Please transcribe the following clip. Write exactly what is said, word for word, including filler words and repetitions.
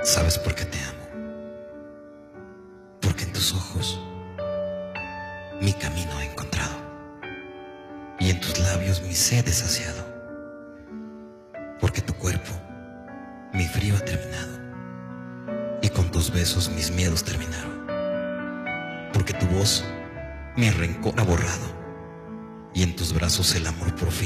¿Sabes por qué te amo? Porque en tus ojos mi camino he encontrado y en tus labios mi sed he saciado. Porque tu cuerpo mi frío ha terminado y con tus besos mis miedos terminaron. Porque tu voz mi rencor ha borrado y en tus brazos el amor por fin